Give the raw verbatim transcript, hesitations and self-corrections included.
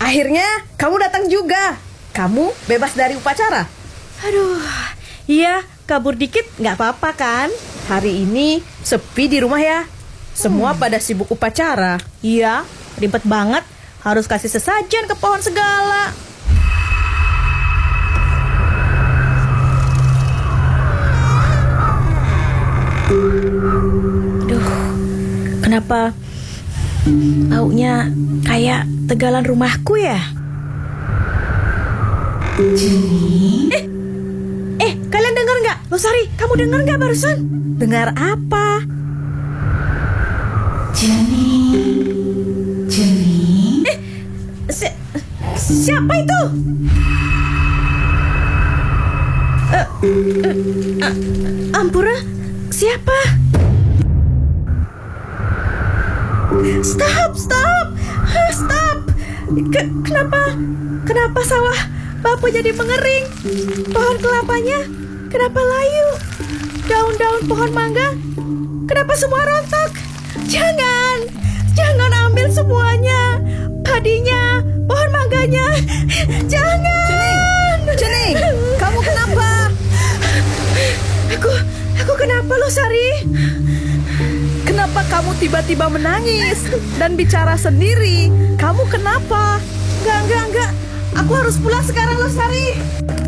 Akhirnya kamu datang juga. Kamu bebas dari upacara. Aduh, iya, kabur dikit nggak apa-apa kan? Hari ini sepi di rumah ya. Semua Hmm. pada sibuk upacara. Iya, ribet banget. Harus kasih sesajen ke pohon segala. Duh, kenapa baunya kayak tegalan rumahku ya? Eh, eh, kalian dengar nggak? Losari, kamu dengar nggak barusan? Dengar apa? Jeni, Jeni. Eh, si- siapa itu? Eh, eh, ah, Ampura, siapa? Stop, stop, Ah, stop. Ke- kenapa, kenapa sawah Bapak jadi mengering? Pohon kelapanya kenapa layu? Daun-daun pohon mangga kenapa semua rontok? Jangan, jangan ambil semuanya. Padinya, pohon mangganya, jangan. Cening, kamu kenapa? Aku, aku kenapa Losari? Kenapa kamu tiba-tiba menangis dan bicara sendiri? Kamu kenapa? Enggak, enggak, enggak. Aku harus pulang sekarang Losari.